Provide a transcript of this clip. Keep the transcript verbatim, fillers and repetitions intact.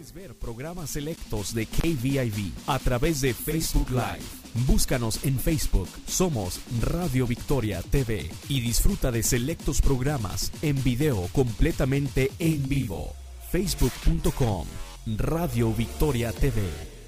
Puedes ver programas selectos de K V I V a través de Facebook Live. Búscanos en Facebook, somos Radio Victoria T V y disfruta de selectos programas en video completamente en vivo. facebook punto com Radio Victoria T V.